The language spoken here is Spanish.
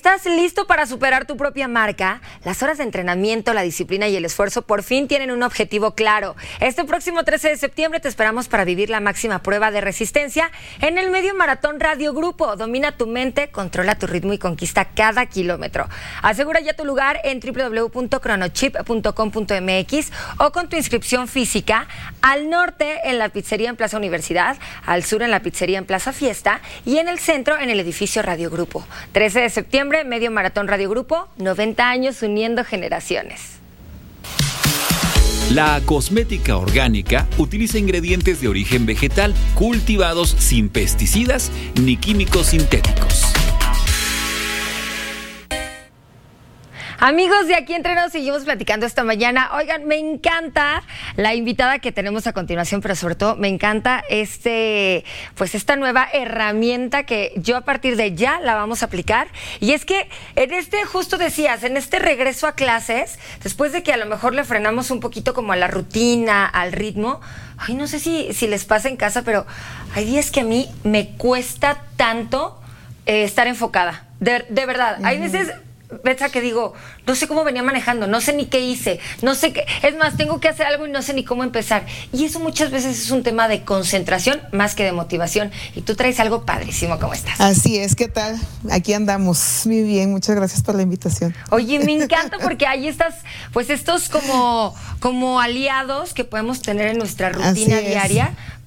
¿Estás listo para superar tu propia marca? Las horas de entrenamiento, la disciplina y el esfuerzo por fin tienen un objetivo claro. Este próximo 13 de septiembre te esperamos para vivir la máxima prueba de resistencia en el Medio Maratón Radio Grupo. Domina tu mente, controla tu ritmo y conquista cada kilómetro. Asegura ya tu lugar en www.chronochip.com.mx o con tu inscripción física. Al norte en la pizzería en Plaza Universidad, al sur en la pizzería en Plaza Fiesta y en el centro en el edificio Radio Grupo. 13 de septiembre, Medio Maratón Radio Grupo, 90 años uniendo generaciones. La cosmética orgánica utiliza ingredientes de origen vegetal cultivados sin pesticidas ni químicos sintéticos. Amigos, de Aquí Entre Nos seguimos platicando esta mañana. Oigan, me encanta la invitada que tenemos a continuación, pero sobre todo me encanta pues esta nueva herramienta que yo a partir de ya la vamos a aplicar. Y es que justo decías, en este regreso a clases, después de que a lo mejor le frenamos un poquito como a la rutina, al ritmo, ay, no sé si les pasa en casa, pero hay días que a mí me cuesta tanto estar enfocada. De verdad, hay veces, Betsa, que digo, no sé cómo venía manejando, no sé ni qué hice, no sé qué, es más, tengo que hacer algo y no sé ni cómo empezar. Y eso muchas veces es un tema de concentración más que de motivación. Y tú traes algo padrísimo, ¿cómo estás? Así es, ¿qué tal? Aquí andamos, muy bien, muchas gracias por la invitación. Oye, me encanta porque hay estos como aliados que podemos tener en nuestra rutina diaria